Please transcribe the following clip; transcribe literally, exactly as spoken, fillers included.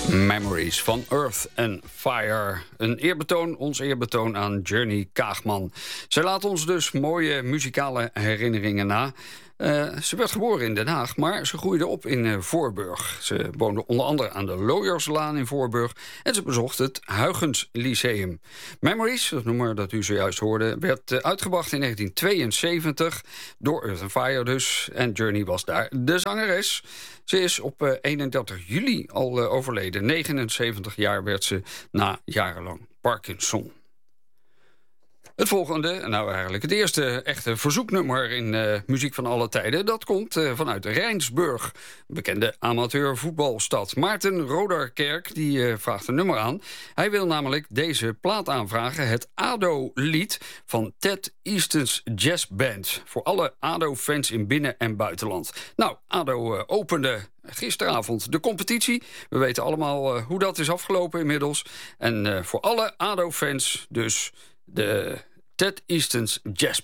Memories van Earth and Fire. Een eerbetoon, ons eerbetoon aan Journey Kaagman. Zij laat ons dus mooie muzikale herinneringen na. Uh, ze werd geboren in Den Haag, maar ze groeide op in uh, Voorburg. Ze woonde onder andere aan de Looierslaan in Voorburg en ze bezocht het Huygens Lyceum. Memories, het nummer dat u zojuist hoorde, werd uh, uitgebracht in negentien tweeënzeventig door Earth and Fire dus. En Journey was daar de zangeres. Ze is op uh, eenendertig juli al uh, overleden. negenenzeventig jaar werd ze na jarenlang Parkinson. Het volgende, nou eigenlijk het eerste echte verzoeknummer in uh, muziek van alle tijden, dat komt uh, vanuit Rijnsburg, een bekende amateurvoetbalstad. Maarten Roderkerk die uh, vraagt een nummer aan. Hij wil namelijk deze plaat aanvragen, het A D O-lied van Ted Easton's Jazz Band. Voor alle A D O-fans in binnen- en buitenland. Nou, A D O uh, opende gisteravond de competitie. We weten allemaal uh, hoe dat is afgelopen inmiddels. En uh, voor alle A D O-fans dus de Ted Easton's Jazz Band.